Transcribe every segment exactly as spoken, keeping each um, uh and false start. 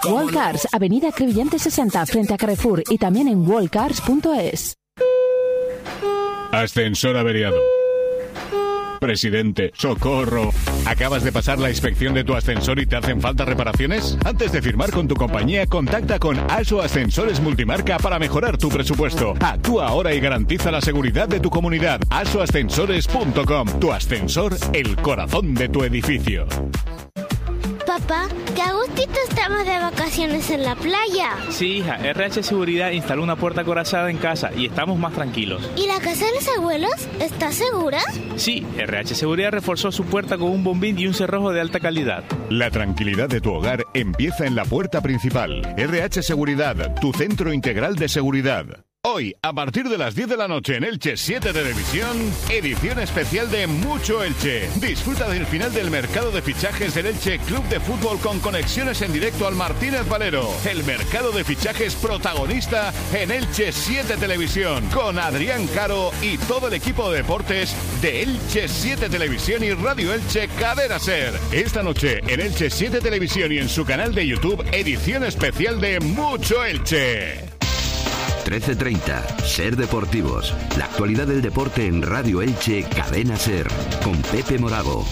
Wallcars, Avenida Crevillente sesenta, frente a Carrefour, y también en wallcars punto es. Ascensor averiado. Presidente, socorro. ¿Acabas de pasar la inspección de tu ascensor y te hacen falta reparaciones? Antes de firmar con tu compañía, contacta con ASO Ascensores Multimarca para mejorar tu presupuesto. Actúa ahora y garantiza la seguridad de tu comunidad. aso ascensores punto com. Tu ascensor, el corazón de tu edificio. Papá, qué a gustito estamos de vacaciones en la playa. Sí, hija, R H Seguridad instaló una puerta acorazada en casa y estamos más tranquilos. ¿Y la casa de los abuelos está segura? Sí, R H Seguridad reforzó su puerta con un bombín y un cerrojo de alta calidad. La tranquilidad de tu hogar empieza en la puerta principal. R H Seguridad, tu centro integral de seguridad. Hoy, a partir de las diez de la noche en Elche siete Televisión, edición especial de Mucho Elche. Disfruta del final del mercado de fichajes del Elche Club de Fútbol con conexiones en directo al Martínez Valero. El mercado de fichajes protagonista en Elche siete Televisión, con Adrián Caro y todo el equipo de deportes de Elche siete Televisión y Radio Elche Cadena Ser. Esta noche en Elche siete Televisión y en su canal de YouTube, edición especial de Mucho Elche. trece treinta, Ser Deportivos. La actualidad del deporte en Radio Elche, Cadena Ser, con Pepe Morago.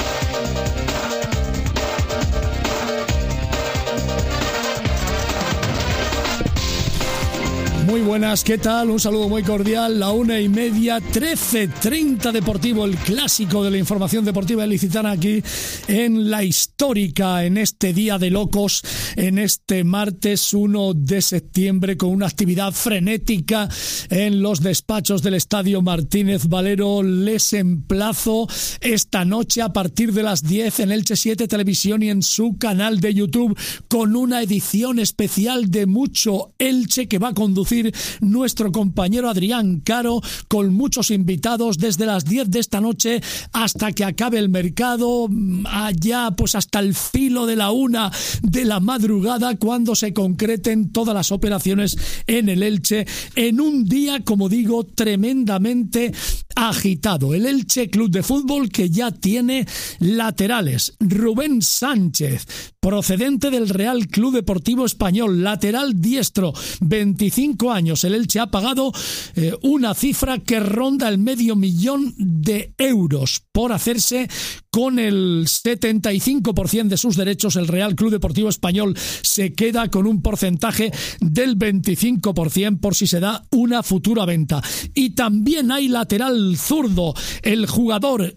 Muy buenas, ¿qué tal? Un saludo muy cordial, la una y media, trece treinta Deportivo, el clásico de la información deportiva ilicitana aquí en la histórica, en este día de locos, en este martes uno de septiembre, con una actividad frenética en los despachos del Estadio Martínez Valero. Les emplazo esta noche a partir de las diez en Elche siete Televisión y en su canal de YouTube con una edición especial de Mucho Elche que va a conducir nuestro compañero Adrián Caro, con muchos invitados desde las diez de esta noche hasta que acabe el mercado, allá pues hasta el filo de la una de la madrugada, cuando se concreten todas las operaciones en el Elche, en un día, como digo, tremendamente agitado. El Elche Club de Fútbol, que ya tiene laterales. Rubén Sánchez, procedente del Real Club Deportivo Español, lateral diestro, veinticinco años. El Elche ha pagado eh, una cifra que ronda el medio millón de euros por hacerse con el setenta y cinco por ciento de sus derechos. El Real Club Deportivo Español se queda con un porcentaje del veinticinco por ciento por si se da una futura venta. Y también hay lateral zurdo, el jugador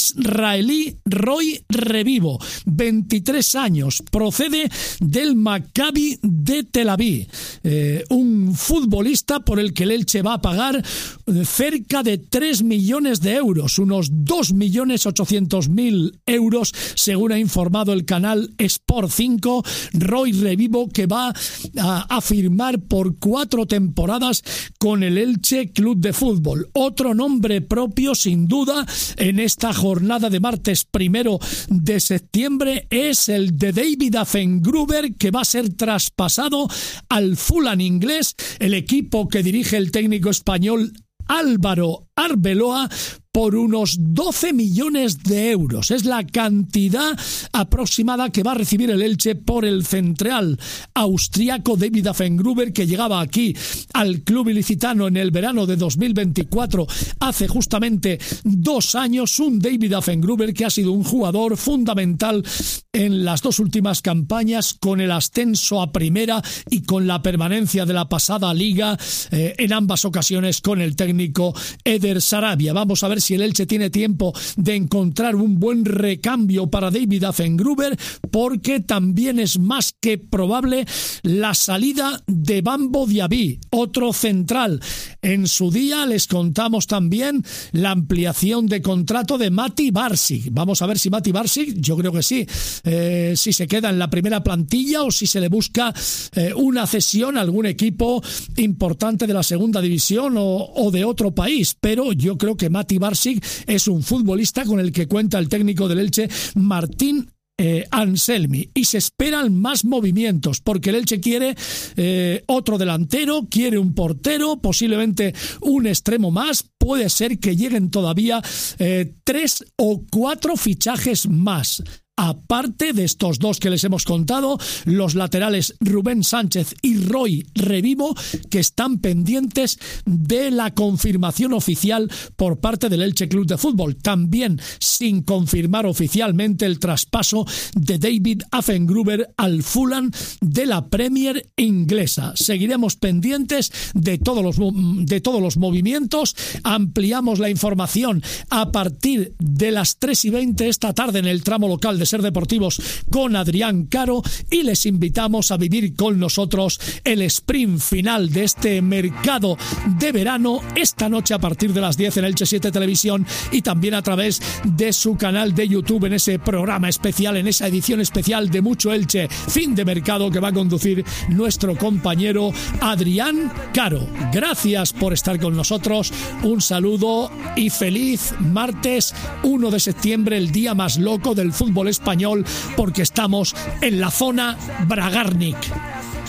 israelí Roy Revivo, veintitrés años, procede del Maccabi de Tel Aviv, eh, un futbolista por el que el Elche va a pagar cerca de tres millones de euros, unos dos millones ochocientos mil euros, según ha informado el canal Sport cinco. Roy Revivo, que va a, a firmar por cuatro temporadas con el Elche Club de Fútbol. Otro nombre propio, sin duda, en esta jornada de martes primero de septiembre es el de David Affengruber, que va a ser traspasado al Fulham inglés, el equipo que dirige el técnico español Álvaro Arbeloa, por unos doce millones de euros. Es la cantidad aproximada que va a recibir el Elche por el central austriaco David Affengruber, que llegaba aquí al club ilicitano en el verano de dos mil veinticuatro, hace justamente dos años. Un David Affengruber que ha sido un jugador fundamental en las dos últimas campañas, con el ascenso a primera y con la permanencia de la pasada liga, eh, en ambas ocasiones con el técnico Eder Sarabia. Vamos a ver si el Elche tiene tiempo de encontrar un buen recambio para David Affengruber, porque también es más que probable la salida de Bambo Diaby, otro central. En su día les contamos también la ampliación de contrato de Mati Barsic. Vamos a ver si Mati Barsic, yo creo que sí, eh, si se queda en la primera plantilla o si se le busca eh, una cesión a algún equipo importante de la segunda división o, o de otro país. Pero yo creo que Mati Barsic es un futbolista con el que cuenta el técnico del Elche, Martín Eh, Anselmi, y se esperan más movimientos, porque el Elche quiere eh, otro delantero, quiere un portero, posiblemente un extremo más. Puede ser que lleguen todavía eh, tres o cuatro fichajes más. Aparte de estos dos que les hemos contado, los laterales Rubén Sánchez y Roy Revivo, que están pendientes de la confirmación oficial por parte del Elche Club de Fútbol. También sin confirmar oficialmente el traspaso de David Affengruber al Fulham de la Premier inglesa. Seguiremos pendientes de todos los, de todos los movimientos. Ampliamos la información a partir de las tres y veinte esta tarde en el tramo local de Ser Deportivos con Adrián Caro, y les invitamos a vivir con nosotros el sprint final de este mercado de verano esta noche a partir de las diez en Elche siete Televisión, y también a través de su canal de YouTube en ese programa especial, en esa edición especial de Mucho Elche, fin de mercado, que va a conducir nuestro compañero Adrián Caro. Gracias por estar con nosotros, un saludo y feliz martes uno de septiembre, el día más loco del fútbol español, porque estamos en la zona Bragarnik.